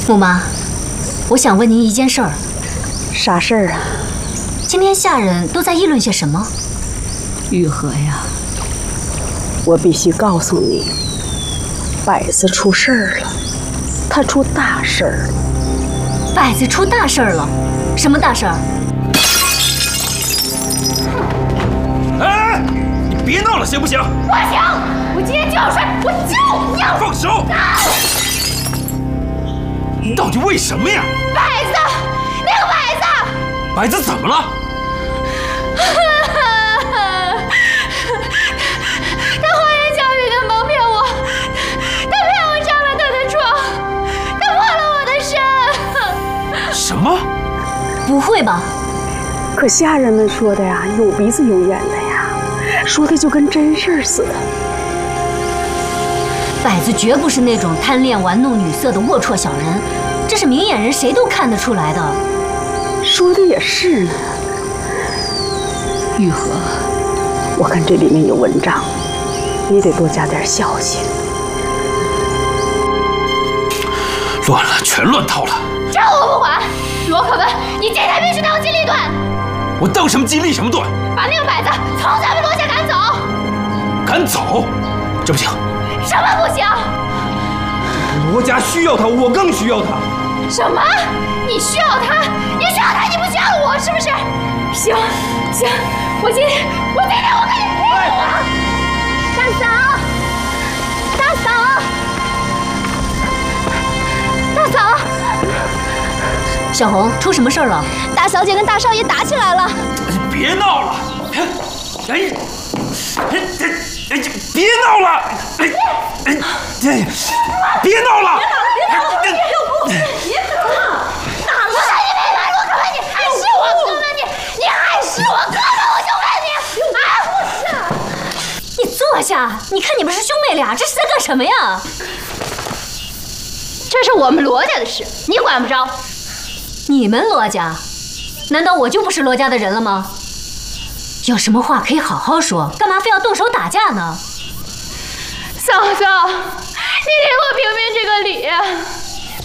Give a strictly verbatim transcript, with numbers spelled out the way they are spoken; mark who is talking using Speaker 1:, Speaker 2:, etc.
Speaker 1: 木妈，我想问您一件事儿。
Speaker 2: 啥事儿啊？
Speaker 1: 今天下人都在议论些什么？
Speaker 3: 玉和呀，
Speaker 2: 我必须告诉你，百子出事儿了，他出大事儿了。
Speaker 1: 百子出大事儿了？什么大事儿？
Speaker 4: 哎，你别闹了，行不行？
Speaker 5: 不行，我今天就要睡，我就要
Speaker 4: 放手！到底为什么呀？
Speaker 5: 百子，那个百子，
Speaker 4: 百子怎么了？
Speaker 5: 他花言巧语的蒙骗我，他骗我上了他的床，他破了我的身。
Speaker 4: 什么？
Speaker 1: 不会吧？
Speaker 2: 可下人们说的呀，有鼻子有眼的呀，说的就跟真事儿似的。
Speaker 1: 百子绝不是那种贪恋玩弄女色的龌龊小人，这是明眼人谁都看得出来的。
Speaker 2: 说的也是呢。
Speaker 3: 玉和，
Speaker 2: 我看这里面有文章，你得多加点小心。
Speaker 4: 乱了，全乱套了。
Speaker 5: 这我不管。罗可文，你今天必须当机立断。
Speaker 4: 我当什么机立什么断？
Speaker 5: 把那个百子从咱们罗家赶走。
Speaker 4: 赶走？这不行。
Speaker 5: 什么不行？
Speaker 4: 罗家需要他，我更需要他。
Speaker 5: 什么？你需要他？你需要他，你不需要我，是不是？行行，我今天我今天我跟你拼了！大嫂，大嫂，大嫂，
Speaker 1: 小红，出什么事儿了？
Speaker 5: 大小姐跟大少爷打起来了。
Speaker 4: 别闹了！哎，哎，哎，哎，别闹了！哎，哎，这，别闹了！
Speaker 5: 别闹了！别闹了！别闹了！哪了？你别来！罗可文，你害死我！哥们，你你害死我！哥们，我就问你，啊，不是！
Speaker 1: 你坐下，你看你们是兄妹俩，这是在干什么呀？
Speaker 5: 这是我们罗家的事，你管不着。
Speaker 1: 你们罗家？难道我就不是罗家的人了吗？有什么话可以好好说，干嘛非要动手打架呢？
Speaker 5: 嫂嫂，你给我评评这个理。